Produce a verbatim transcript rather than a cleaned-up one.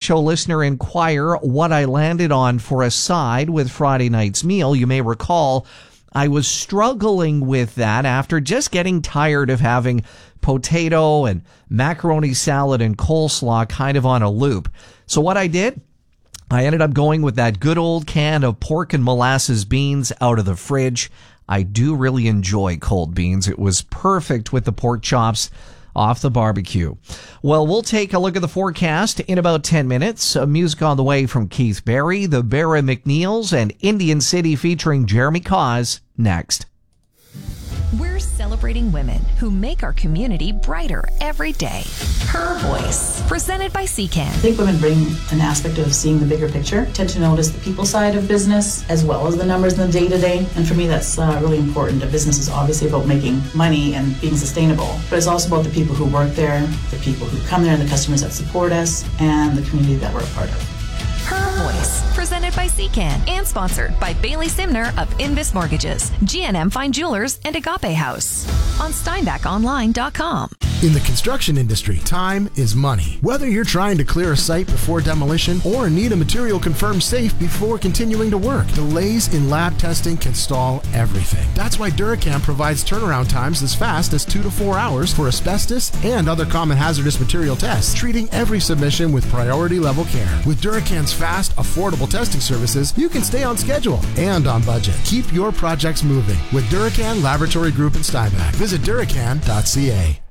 Show listener inquire what I landed on for a side with Friday night's meal. You may recall I was struggling with that after just getting tired of having potato and macaroni salad and coleslaw kind of on a loop. So what I did, I ended up going with that good old can of pork and molasses beans out of the fridge. I do really enjoy cold beans. It was perfect with the pork chops off the barbecue. Well, we'll take a look at the forecast in about ten minutes. Uh, music on the way from Keith Berry, the Barra McNeils, and Indian City featuring Jeremy Cause next. We're celebrating women who make our community brighter every day. Her Voice, presented by C CAN. I think women bring an aspect of seeing the bigger picture, tend to notice the people side of business as well as the numbers in the day-to-day. And for me, that's uh, really important. A business is obviously about making money and being sustainable, but it's also about the people who work there, the people who come there, and the customers that support us, and the community that we're a part of. Her Voice, presented by C CAN and sponsored by Bailey Simner of Invis Mortgages, G N M Fine Jewelers, and Agape House on Steinbach Online dot com. In the construction industry, time is money. Whether you're trying to clear a site before demolition or need a material confirmed safe before continuing to work, delays in lab testing can stall everything. That's why Duracan provides turnaround times as fast as two to four hours for asbestos and other common hazardous material tests, treating every submission with priority level care. With Duracan's fast, affordable testing services, you can stay on schedule and on budget. Keep your projects moving with Duracan Laboratory Group in Steinbach. Visit Duracan dot C A.